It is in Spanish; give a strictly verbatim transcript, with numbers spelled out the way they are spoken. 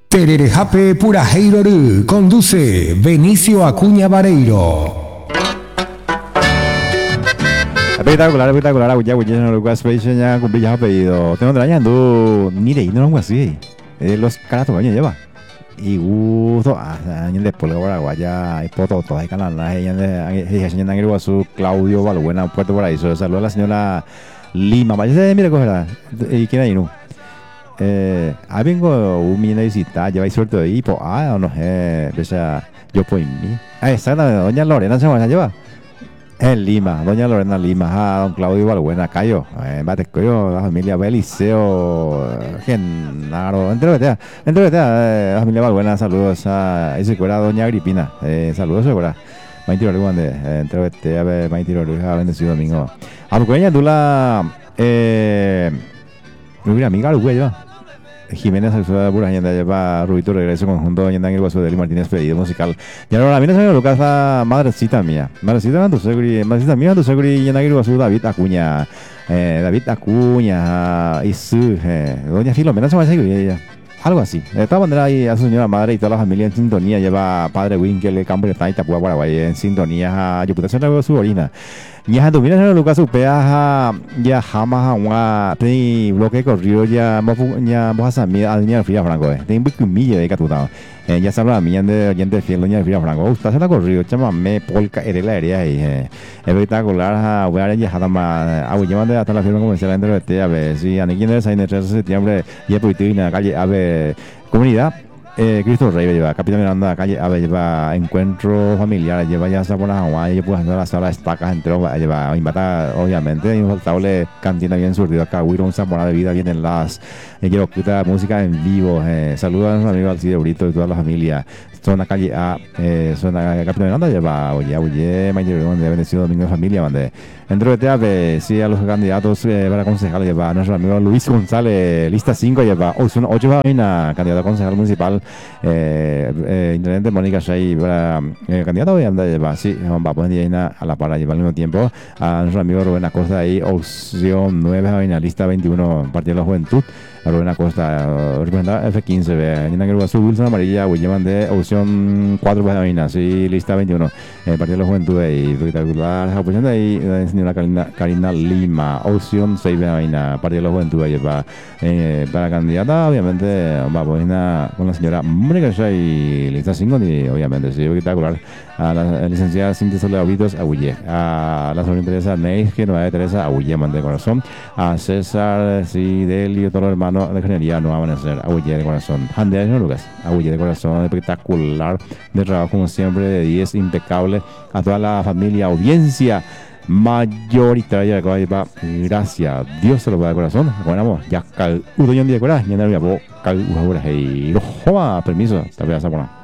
Tererejape Purajeiro conduce Benicio Acuña Vareiro. Espectacular, espectacular. Aguya, aguya, Lucas Peixe ya cumplí ya pedido. Tengo trañando ni de no así. Eh, los caratos coño lleva. Y gusto, ah, año después de Paraguaya, y poto, toda el canal, la gente de señor Nangri Guazú, Claudio Balbuena, Puerto Paraíso. Saludos a la señora Lima. Vaya, mire, cogerá. ¿Y quién hay no? Eh, ah, vengo un millón de visitas, lleváis suerte de ahí, pues, ah, no sé, o sea, yo pues mí. Ah, exactamente, doña Lorena se va a llevar. En Lima, doña Lorena Lima, ah, don Claudio Balbuena, Cayo, eh, Batecoyo, la familia Beliseo, Genaro, entrevete, entrevete, eh, la familia Balbuena, saludos a, ese fuera doña Agripina, eh, saludos, fuera. Maitiro Luande, entrevete, a ver, Maitiro Luja, bendecido domingo. Ah, porque ella, tú la, eh, mi amiga, lo güey, Jiménez Alzuada Pura Ñanda lleva Rubito regreso conjunto Ñanda en el Guaso de Martínez pedido musical. Y ahora la mina se me lo casa madrecita mía. Madrecita Andu Seguri, madrecita mía Andu Seguri Ñanda en el Guaso David Acuña. Eh, David Acuña y su eh, doña Filomena se va a seguir ella. Algo así. De todas maneras, ahí a su señora madre y toda la familia en sintonía. Lleva padre Winkel, Campo de Taita, Pua Paraguay en sintonía. Yo pude hacer su orina. Ya tu mira en Lucas upea ya jamás a una teni bloque corrido ya ya vos a mí a doña Frida Franco eh ten buque milla de catutado eh ya sabe a mí de oyente fiel doña Frida Franco usted se la corrido chámame polka era la área y espectacular a voy a ya jamás a llevar de hasta la firma comercial entre este a ver si a quién es ahí en el tres de septiembre y a en la calle a ver comunidad. Eh, Cristo Rey lleva, Capitán Miranda, calle Ave lleva encuentro familiar, lleva ya sabona Hawaii, lleva pues la sala estacas entero, lleva invata obviamente, infaltable cantina bien surtida acá, huir un sabor de vida, vienen las, eh, quiero escuchar música en vivo, eh, saludos a nuestros amigos Alcide Brito y toda la familia, zona calle A, eh, zona Capitán Miranda lleva, oye, oye, mayor de bendecido domingo de familia, donde dentro de T A P, sí a los candidatos eh, para concejal lleva a nuestro amigo Luis González, lista cinco lleva, hoy son ocho va una candidata a concejal municipal. Eh, eh, intendente Mónica Shay para eh, candidato voy a andar llevar sí vamos a poner a la para llevar al mismo tiempo a nuestro amigo Rubén Acosta ahí opción nueve a lista veintiuno partido de la juventud a Rubén Acosta representa F quince ve en el azul Wilson amarilla William de opción cuatro pues sí lista veintiuno eh, partido de la juventud ahí espectacular la oposición de ahí la señora Karina, Karina Lima opción seis partido de la juventud ahí para eh, para candidata obviamente vamos a poner con la señora Mónica Shay, lista cinco y obviamente sí, espectacular. A la licenciada Cintia Soledad Britos, Aguille. A la sobrina Teresa Neis, que no hay Teresa, Aguille, man de corazón. A César, sí, Delio, todos los hermanos de ingeniería, no van a ser, Aguille de corazón. Hande, no Lucas, Aguille de corazón, espectacular. De trabajo, como siempre, de diez, impecable. A toda la familia, audiencia mayoritaria de Coaipa, gracias, Dios se lo va de corazón. Bueno, ya cal, uno y un día de corazón, ya no había cal, una hora, y no, permiso, te voy a hacer bueno.